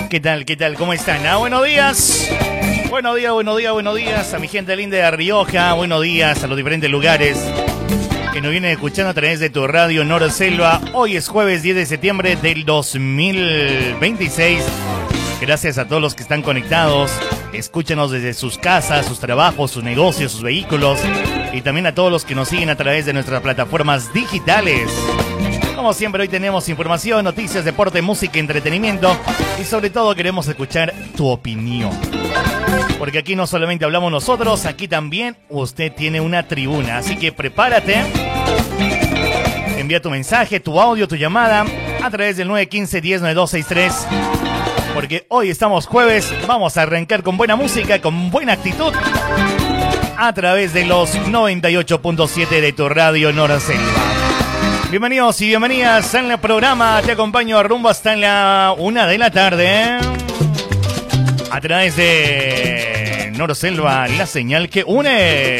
¿Qué tal? ¿Qué tal? ¿Cómo están? Buenos días. Buenos días, buenos días, buenos días a mi gente linda de Rioja. Buenos días a los diferentes lugares que nos vienen escuchando a través de tu radio Norselva. Hoy es jueves 10 de septiembre del 2026. Gracias a todos los que están conectados. Escúchanos desde sus casas, sus trabajos, sus negocios, sus vehículos. Y también a todos los que nos siguen a través de nuestras plataformas digitales. Como siempre, hoy tenemos información, noticias, deporte, música, entretenimiento. Y sobre todo queremos escuchar tu opinión. Porque aquí no solamente hablamos nosotros, aquí también usted tiene una tribuna. Así que prepárate. Envía tu mensaje, tu audio, tu llamada a través del 915-109263. Porque hoy estamos jueves, vamos a arrancar con buena música, con buena actitud. A través de los 98.7 de tu radio Norselva. Bienvenidos y bienvenidas en el programa. Te acompaño a rumbo hasta la 1 de la tarde. A través de Norselva, la señal que une.